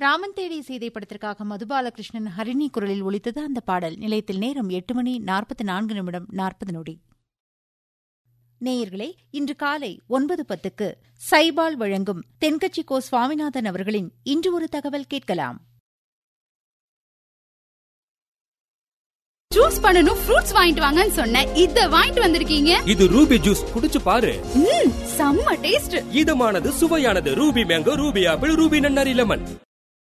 ராமன் தேடி சீதை படத்திற்காக மதுபாலகிருஷ்ணன் ஹரிணி குரலில் ஒலித்தது அந்த பாடல். நிலையத்தில் நேரம் 8:44 நேயர்களே, இன்று காலை 9:10 சைபால் வழங்கும் தென்கட்சி கோ சுவாமிநாதன் அவர்களின் இன்று ஒரு தகவல் கேட்கலாம். ஜூஸ் பண்ணனும் ஃப்ரூட்ஸ் வாங்கிட்டு வாங்கன்னு சொன்னேன். இத வாங்கிட்டு வந்திருக்கீங்க. இது ரூபி ஜூஸ், குடிச்சு பாரு. செம்ம taste. இதமானது, சுவையானது. Ruby mango, Ruby apple, Ruby நன்னாரி லெமன்.